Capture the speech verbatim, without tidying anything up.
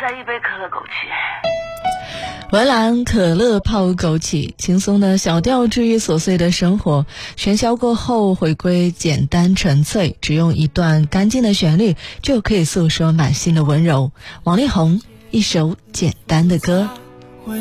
再一杯可乐枸杞。 文兰可乐泡枸杞，轻松的小调治愈琐碎的生活，喧嚣过后回归简单纯粹，只用一段干净的旋律就可以诉说满心的温柔。王力宏一首简单的歌。